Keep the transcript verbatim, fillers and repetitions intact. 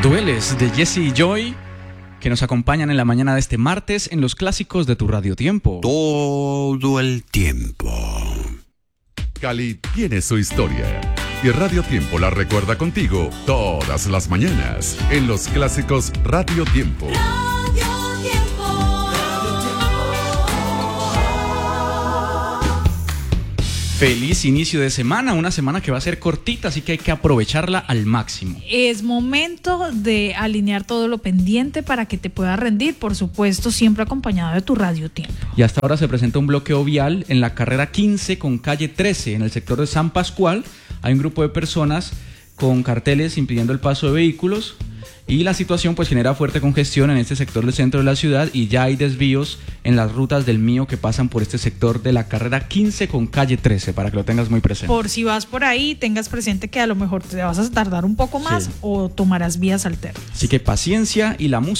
Dueles de Jesse y Joy, que nos acompañan en la mañana de este martes en los clásicos de tu Radio Tiempo. Todo el tiempo. Cali tiene su historia y Radio Tiempo la recuerda contigo todas las mañanas en los clásicos Radio Tiempo. Feliz inicio de semana, una semana que va a ser cortita, así que hay que aprovecharla al máximo. Es momento de alinear todo lo pendiente para que te puedas rendir, por supuesto, siempre acompañado de tu Radio Tiempo. Y hasta ahora se presenta un bloqueo vial en la carrera quince con calle trece, en el sector de San Pascual. Hay un grupo de personas con carteles impidiendo el paso de vehículos y la situación pues genera fuerte congestión en este sector del centro de la ciudad y ya hay desvíos en las rutas del Mío que pasan por este sector de la carrera quince con calle trece, para que lo tengas muy presente. Por si vas por ahí, tengas presente que a lo mejor te vas a tardar un poco más, sí, o tomarás vías alternas. Así que paciencia y la música.